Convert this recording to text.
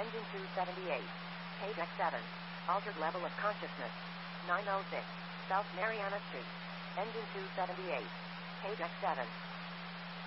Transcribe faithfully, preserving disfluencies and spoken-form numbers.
Engine two seventy-eight. Page X seven. Altered level of consciousness. nine oh six. South Mariana Street. Engine two seventy-eight. Page X seven.